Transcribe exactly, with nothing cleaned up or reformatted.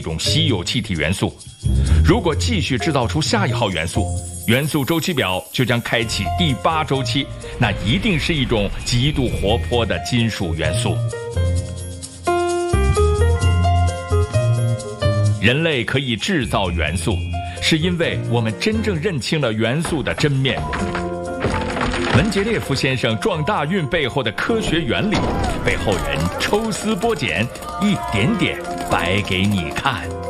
种稀有气体元素。如果继续制造出下一号元素，元素周期表就将开启第八周期，那一定是一种极度活泼的金属元素。人类可以制造元素，是因为我们真正认清了元素的真面目。门捷列夫先生撞大运背后的科学原理，被后人抽丝剥茧，一点点摆给你看。